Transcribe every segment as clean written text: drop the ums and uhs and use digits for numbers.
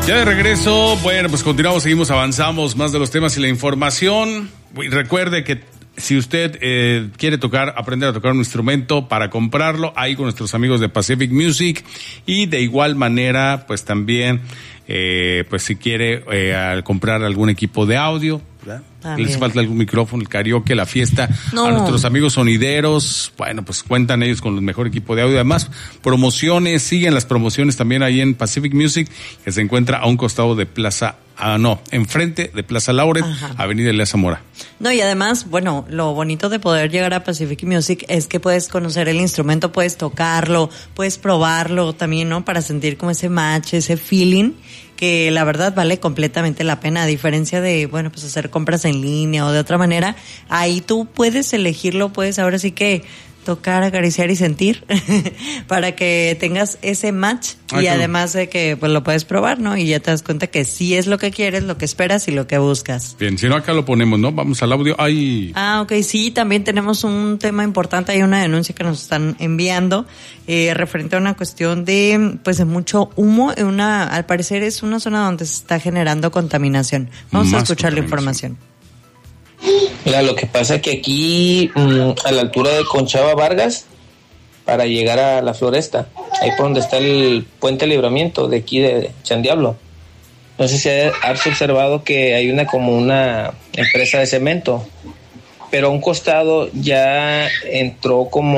Ya de regreso, bueno, pues continuamos, avanzamos más de los temas y la información. Recuerde que si usted quiere aprender a tocar un instrumento para comprarlo, ahí con nuestros amigos de Pacific Music, y de igual manera, pues también, pues si quiere comprar algún equipo de audio, ¿verdad? Les falta algún micrófono, el karaoke, la fiesta, a nuestros amigos sonideros, bueno, pues cuentan ellos con el mejor equipo de audio. Además, promociones, siguen las promociones también ahí en Pacific Music, que se encuentra a un costado de enfrente de Plaza Lauret, Avenida Elías Zamora. No, y además, bueno, lo bonito de poder llegar a Pacific Music es que puedes conocer el instrumento, puedes tocarlo, puedes probarlo también, ¿no? Para sentir como ese match, ese feeling, que la verdad vale completamente la pena, a diferencia de, bueno, pues hacer compras en línea o de otra manera. Ahí tú puedes elegirlo, puedes ahora sí que tocar, acariciar y sentir para que tengas ese match y además de que pues lo puedes probar, ¿no? Y ya te das cuenta que sí es lo que quieres, lo que esperas y lo que buscas. Bien, si no acá lo ponemos, ¿no? Vamos al audio. Ok, sí, también tenemos un tema importante, hay una denuncia que nos están enviando referente a una cuestión de pues de mucho humo, al parecer es una zona donde se está generando contaminación. Vamos a escuchar la información. Mira, lo que pasa es que aquí, a la altura de Conchava Vargas, para llegar a la Floresta, ahí por donde está el puente de libramiento de aquí de Chandiablo, no sé si has observado que hay una empresa de cemento, pero a un costado ya entró como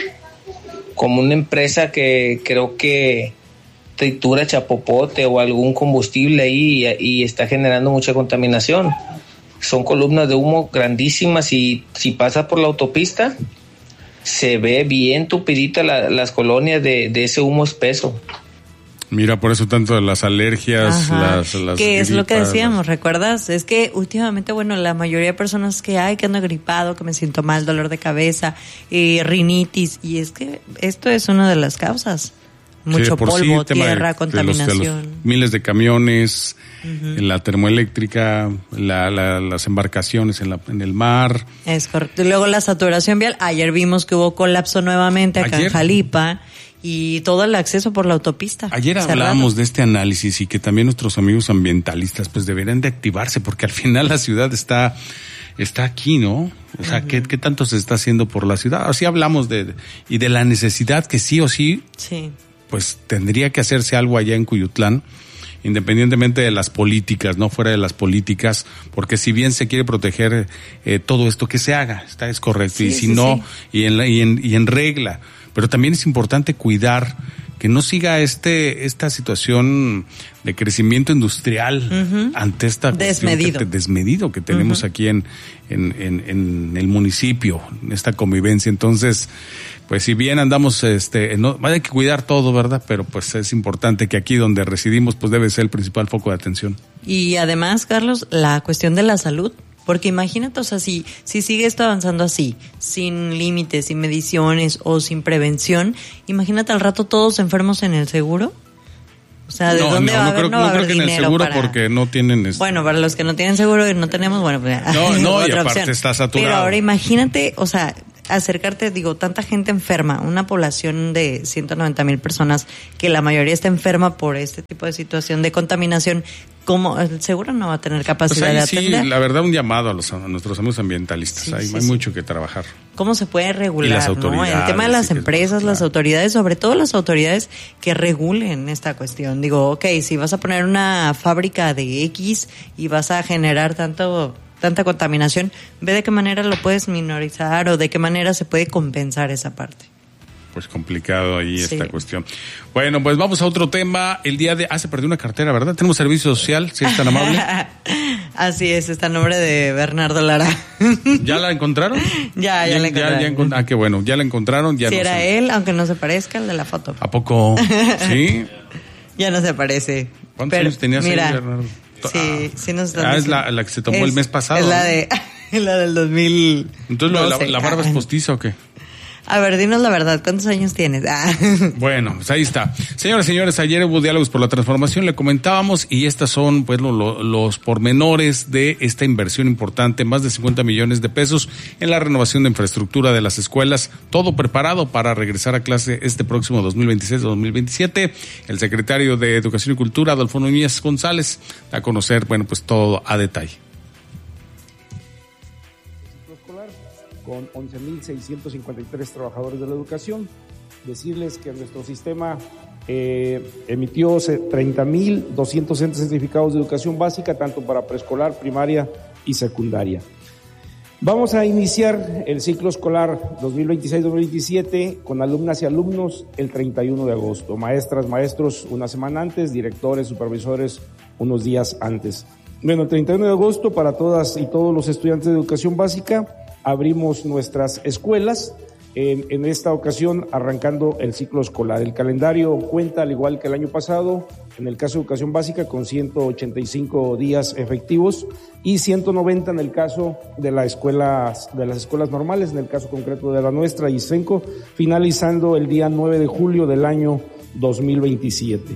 una empresa que creo que tritura chapopote o algún combustible ahí y está generando mucha contaminación. Son columnas de humo grandísimas y si pasas por la autopista se ve bien tupidita las colonias de ese humo espeso. Mira, por eso tanto de las alergias, las que es lo que decíamos, ¿recuerdas? Es que últimamente, bueno, la mayoría de personas que ando gripado, que me siento mal, dolor de cabeza, rinitis, y es que esto es una de las causas. Mucho polvo, tierra, contaminación. De los miles de camiones, la termoeléctrica, las embarcaciones en el mar. Es correcto. Y luego la saturación vial. Ayer vimos que hubo colapso nuevamente acá en Jalipa y todo el acceso por la autopista. Ayer hablábamos de este análisis y que también nuestros amigos ambientalistas pues deberían de activarse porque al final la ciudad está aquí, ¿no? O sea, ¿qué tanto se está haciendo por la ciudad? Así hablamos de la necesidad que sí o sí. Sí. Pues tendría que hacerse algo allá en Cuyutlán, independientemente de las políticas, no fuera de las políticas, porque si bien se quiere proteger todo esto, que se haga, es correcto, y si no, y en regla, pero también es importante cuidar que no siga esta situación de crecimiento industrial ante esta desmedido que tenemos aquí en el municipio, en esta convivencia. Entonces, pues si bien andamos, no, hay que cuidar todo, ¿verdad? Pero pues es importante que aquí donde residimos, pues debe ser el principal foco de atención. Y además, Carlos, la cuestión de la salud. Porque imagínate, o sea, si sigue esto avanzando así, sin límites, sin mediciones o sin prevención, imagínate al rato todos enfermos en el seguro. O sea, ¿de dónde va a haber? No creo que en el seguro porque no tienen... Bueno, para los que no tienen seguro y no tenemos, bueno, pues no, y aparte opción. Está saturado. Pero ahora imagínate, o sea, acercarte, tanta gente enferma, una población de 190,000 personas que la mayoría está enferma por este tipo de situación de contaminación, ¿cómo el seguro no va a tener capacidad de atender? Sí, la verdad, un llamado a nuestros amigos ambientalistas. Hay mucho que trabajar. ¿Cómo se puede regular? Y las autoridades, ¿no? El tema de las empresas, las autoridades, sobre todo las autoridades que regulen esta cuestión. Si vas a poner una fábrica de X y vas a generar tanta contaminación, ve de qué manera lo puedes minorizar o de qué manera se puede compensar esa parte. Pues complicado ahí esta cuestión. Bueno, pues vamos a otro tema. El día de... se perdió una cartera, ¿verdad? Tenemos servicio social, si es tan amable. Así es, está el nombre de Bernardo Lara. ¿Ya la encontraron? Ya la encontraron. Qué bueno, ya la encontraron. Ya si era él, aunque no se parezca el de la foto. ¿A poco? ¿Sí? Ya no se parece. ¿Cuántos años tenías ahí, Bernardo? Sí nos están diciendo. Es la que se tomó el mes pasado. Es la del 2000. Entonces, ¿la barba es postiza o qué? A ver, dinos la verdad, ¿cuántos años tienes? Bueno, pues ahí está. Señoras y señores, ayer hubo Diálogos por la Transformación, le comentábamos, y estas son pues los pormenores de esta inversión importante, más de 50 millones de pesos en la renovación de infraestructura de las escuelas, todo preparado para regresar a clase este próximo 2026-2027. El secretario de Educación y Cultura, Adolfo Núñez González, da a conocer, bueno, pues todo a detalle. Con 11.653 trabajadores de la educación. Decirles que nuestro sistema emitió 30.260 certificados de educación básica, tanto para preescolar, primaria y secundaria. Vamos a iniciar el ciclo escolar 2026-2027 con alumnas y alumnos el 31 de agosto. Maestras, maestros una semana antes, directores, supervisores unos días antes. Bueno, el 31 de agosto para todas y todos los estudiantes de educación básica abrimos nuestras escuelas, en esta ocasión arrancando el ciclo escolar. El calendario cuenta, al igual que el año pasado, en el caso de educación básica, con 185 días efectivos y 190 en el caso de las escuelas normales, en el caso concreto de la nuestra, ISENCO, finalizando el día 9 de julio del año 2027.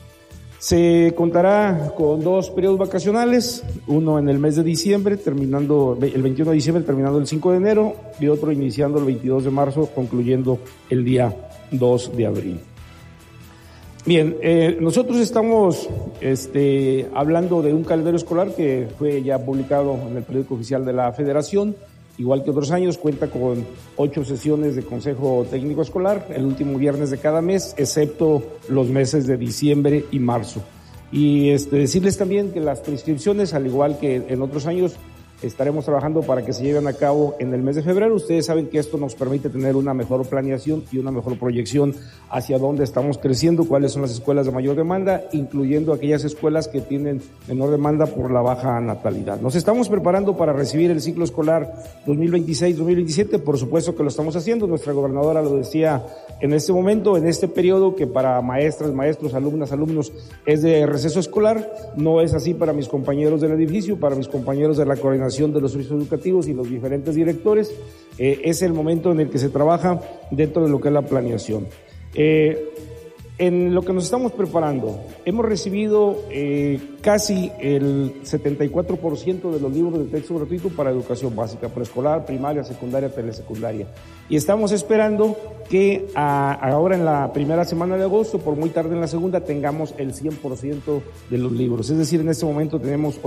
Se contará con 2 periodos vacacionales, uno en el mes de diciembre, terminando el 21 de diciembre, terminando el 5 de enero, y otro iniciando el 22 de marzo, concluyendo el día 2 de abril. Bien, nosotros estamos hablando de un calendario escolar que fue ya publicado en el periódico oficial de la Federación. Igual que otros años, cuenta con 8 sesiones de Consejo Técnico Escolar, el último viernes de cada mes, excepto los meses de diciembre y marzo. Y decirles también que las prescripciones, al igual que en otros años, estaremos trabajando para que se lleven a cabo en el mes de febrero. Ustedes saben que esto nos permite tener una mejor planeación y una mejor proyección hacia dónde estamos creciendo, cuáles son las escuelas de mayor demanda, incluyendo aquellas escuelas que tienen menor demanda por la baja natalidad. Nos estamos preparando para recibir el ciclo escolar 2026-2027, por supuesto que lo estamos haciendo. Nuestra gobernadora lo decía en este momento, en este periodo, que para maestras, maestros, alumnas, alumnos es de receso escolar. No es así para mis compañeros del edificio, para mis compañeros de la coordinación de los servicios educativos y los diferentes directores. Es el momento en el que se trabaja dentro de lo que es la planeación. En lo que nos estamos preparando, hemos recibido casi el 74% de los libros de texto gratuito para educación básica, preescolar, primaria, secundaria, telesecundaria. Y estamos esperando que ahora en la primera semana de agosto, por muy tarde en la segunda, tengamos el 100% de los libros. Es decir, en este momento tenemos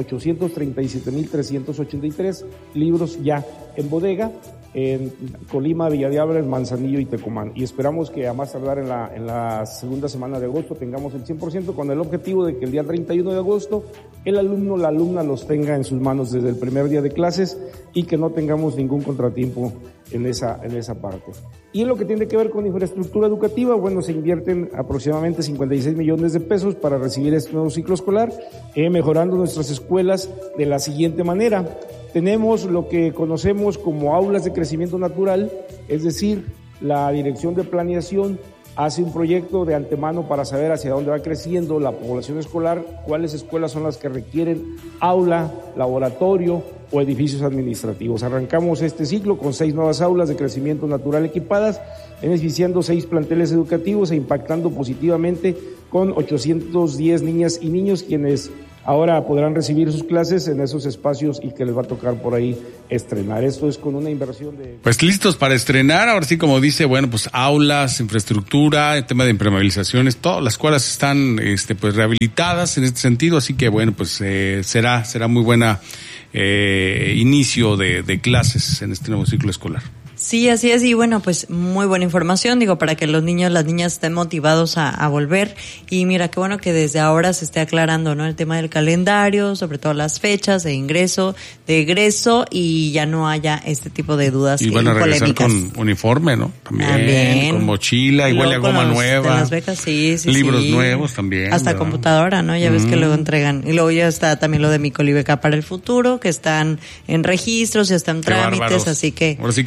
837,383 libros ya en bodega, en Colima, Villa de Álvarez, Manzanillo y Tecomán. Y esperamos que a más tardar en la segunda semana de agosto tengamos el 100%, con el objetivo de que el día 31 de agosto el alumno o la alumna los tenga en sus manos desde el primer día de clases y que no tengamos ningún contratiempo en esa parte. Y en lo que tiene que ver con infraestructura educativa, bueno, se invierten aproximadamente 56 millones de pesos para recibir este nuevo ciclo escolar, mejorando nuestras escuelas de la siguiente manera. Tenemos lo que conocemos como aulas de crecimiento natural, es decir, la Dirección de Planeación hace un proyecto de antemano para saber hacia dónde va creciendo la población escolar, cuáles escuelas son las que requieren aula, laboratorio o edificios administrativos. Arrancamos este ciclo con 6 nuevas aulas de crecimiento natural equipadas, beneficiando 6 planteles educativos e impactando positivamente con 810 niñas y niños, quienes ahora podrán recibir sus clases en esos espacios y que les va a tocar por ahí estrenar. Esto es con una inversión de... Pues listos para estrenar, ahora sí, como dice, bueno, pues aulas, infraestructura, el tema de impermeabilizaciones, todas las cuales están pues rehabilitadas en este sentido, así que bueno, pues será muy buena inicio de clases en este nuevo ciclo escolar. Sí, así es, y bueno, pues muy buena información, digo, para que los niños, las niñas estén motivados a volver. Y mira, qué bueno que desde ahora se esté aclarando, ¿no? El tema del calendario, sobre todo las fechas de ingreso, de egreso, y ya no haya este tipo de dudas y van a regresar polémicas. Con uniforme, ¿no? También. Con mochila, igual a goma nueva. De las becas, sí. Libros nuevos también. Hasta ¿verdad? Computadora, ¿no? Ya ves que luego entregan. Y luego ya está también lo de Mi Colibeca para el futuro, que están en registros, ya están trámites, así que... Ahora sí que el que no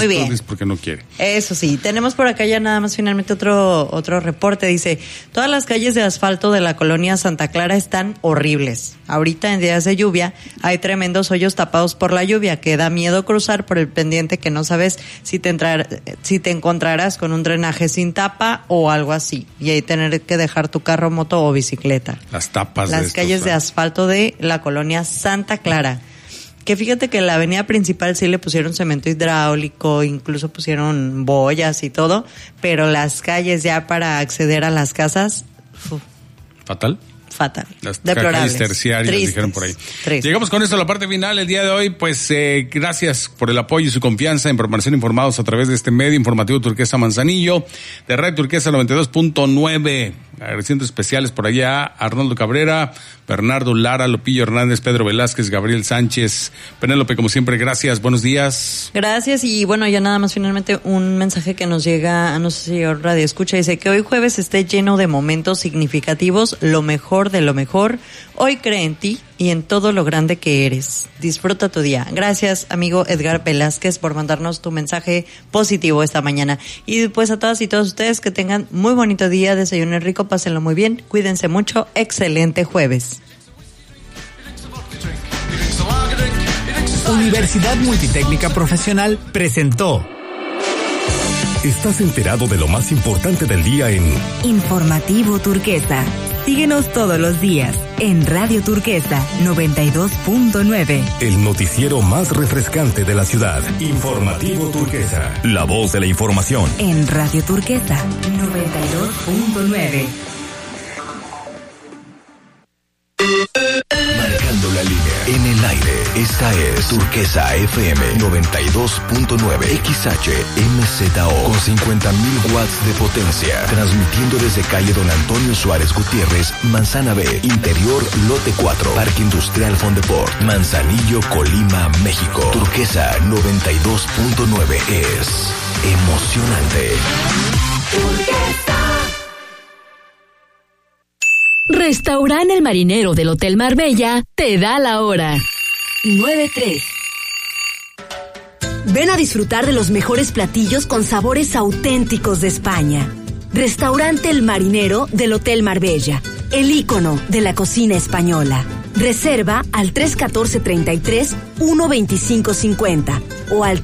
bien. Es porque no quiere. Eso sí, tenemos por acá ya nada más finalmente otro reporte. Dice, todas las calles de asfalto de la colonia Santa Clara están horribles. Ahorita en días de lluvia hay tremendos hoyos tapados por la lluvia que da miedo cruzar por el pendiente que no sabes si te encontrarás con un drenaje sin tapa o algo así. Y ahí tener que dejar tu carro, moto o bicicleta. Las tapas Las calles de asfalto de la colonia Santa Clara. Que fíjate que en la avenida principal sí le pusieron cemento hidráulico, incluso pusieron boyas y todo, pero las calles ya para acceder a las casas, fatal. Las deplorables, calles terciarias, tristes, dijeron por ahí. Tristes. Llegamos con esto a la parte final el día de hoy. Pues gracias por el apoyo y su confianza en permanecer informados a través de este medio informativo Turquesa Manzanillo, de Radio Turquesa 92.9. Agradeciendo especiales por allá, Arnoldo Cabrera, Bernardo Lara, Lopillo Hernández, Pedro Velázquez, Gabriel Sánchez, Penélope, como siempre, gracias, buenos días. Gracias, y bueno, ya nada más finalmente un mensaje que nos llega a nuestro señor Radio Escucha, dice que hoy jueves esté lleno de momentos significativos, lo mejor de lo mejor, hoy cree en ti y en todo lo grande que eres. Disfruta tu día. Gracias, amigo Edgar Velázquez, por mandarnos tu mensaje positivo esta mañana. Y pues a todas y todos ustedes que tengan muy bonito día, desayunen rico, pásenlo muy bien, cuídense mucho, excelente jueves. Universidad Multitécnica Profesional presentó. Estás enterado de lo más importante del día en Informativo Turquesa. Síguenos todos los días en Radio Turquesa 92.9. el noticiero más refrescante de la ciudad. Informativo Turquesa, la voz de la información. En Radio Turquesa 92.9. Marcando la línea. En el aire, esta es Turquesa FM 92.9 XHMZO con 50.000 watts de potencia. Transmitiendo desde calle Don Antonio Suárez Gutiérrez, Manzana B, Interior, Lote 4, Parque Industrial Fondeport, Manzanillo, Colima, México. Turquesa 92.9 es emocionante. Restaurante El Marinero del Hotel Marbella te da la hora. 9:03. Ven a disfrutar de los mejores platillos con sabores auténticos de España. Restaurante El Marinero del Hotel Marbella, el ícono de la cocina española. Reserva al 314-33-12550 o al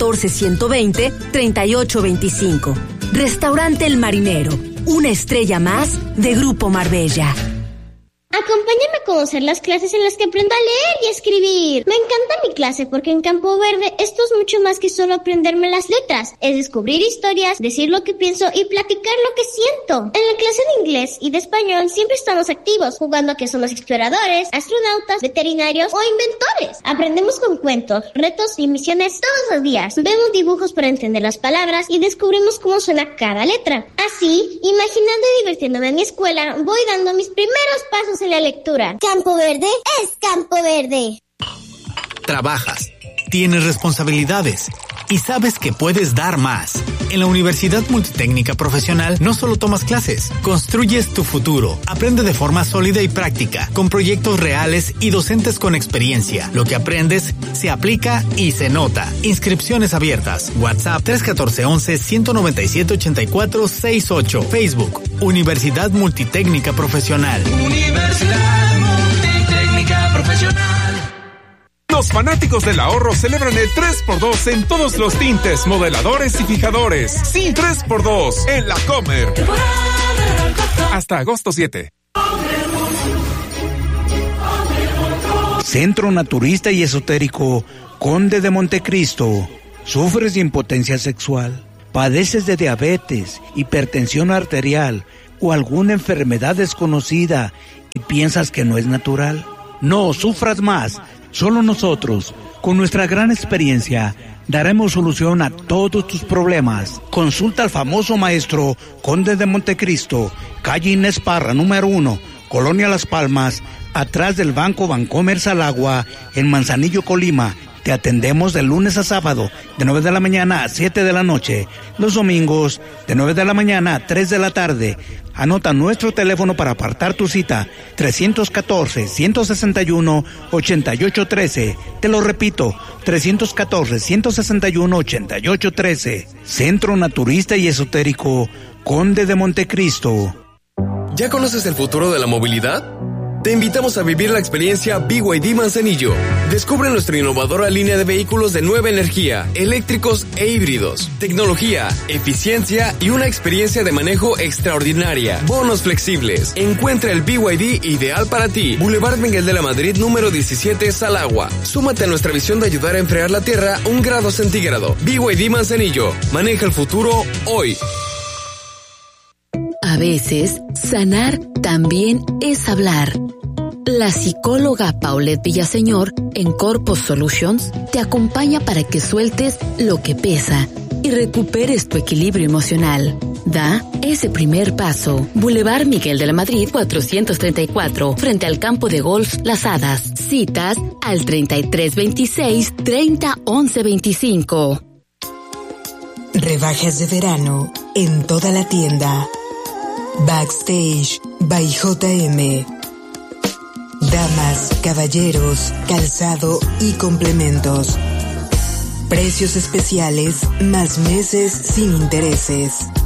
314-120-3825. Restaurante El Marinero, una estrella más de Grupo Marbella. Acompáñame a conocer las clases en las que aprendo a leer y a escribir. Me encanta mi clase porque en Campo Verde esto es mucho más que solo aprenderme las letras. Es descubrir historias, decir lo que pienso y platicar lo que siento. En la clase de inglés y de español siempre estamos activos, jugando a que somos exploradores, astronautas, veterinarios o inventores. Aprendemos con cuentos, retos y misiones todos los días. Vemos dibujos para entender las palabras y descubrimos cómo suena cada letra. Así, imaginando y divirtiéndome en mi escuela, voy dando mis primeros pasos en la lectura. Campo Verde es Campo Verde. Trabajas, tienes responsabilidades y sabes que puedes dar más. En la Universidad Multitécnica Profesional no solo tomas clases, construyes tu futuro. Aprende de forma sólida y práctica, con proyectos reales y docentes con experiencia. Lo que aprendes se aplica y se nota. Inscripciones abiertas. WhatsApp 314-11-197-8468. Facebook, Universidad Multitécnica Profesional. Universidad Multitécnica Profesional. Los fanáticos del ahorro celebran el 3x2 en todos los tintes, modeladores y fijadores. Sí, 3x2 en La Comer. Hasta agosto 7. Centro Naturista y Esotérico Conde de Montecristo. ¿Sufres de impotencia sexual? ¿Padeces de diabetes, hipertensión arterial o alguna enfermedad desconocida y piensas que no es natural? No sufras más. Solo nosotros, con nuestra gran experiencia, daremos solución a todos tus problemas. Consulta al famoso maestro Conde de Montecristo, calle Inés Parra, número 1, Colonia Las Palmas, atrás del Banco Bancomer Salagua, en Manzanillo, Colima. Te atendemos de lunes a sábado, de 9 de la mañana a 7 de la noche. Los domingos, de 9 de la mañana a 3 de la tarde. Anota nuestro teléfono para apartar tu cita, 314-161-8813. Te lo repito, 314-161-8813. Centro Naturista y Esotérico, Conde de Montecristo. ¿Ya conoces el futuro de la movilidad? Te invitamos a vivir la experiencia BYD Manzanillo. Descubre nuestra innovadora línea de vehículos de nueva energía, eléctricos e híbridos. Tecnología, eficiencia y una experiencia de manejo extraordinaria. Bonos flexibles. Encuentra el BYD ideal para ti. Boulevard Miguel de la Madrid, número 17, Salagua. Súmate a nuestra visión de ayudar a enfriar la Tierra 1 grado centígrado. BYD Manzanillo. Maneja el futuro hoy. A veces, sanar también es hablar. La psicóloga Paulette Villaseñor en Corpus Solutions te acompaña para que sueltes lo que pesa y recuperes tu equilibrio emocional. Da ese primer paso. Boulevard Miguel de la Madrid 434, frente al campo de golf Las Hadas. Citas al 3326 301125. Rebajas de verano en toda la tienda. Backstage by JM. Damas, caballeros, calzado y complementos. Precios especiales más meses sin intereses.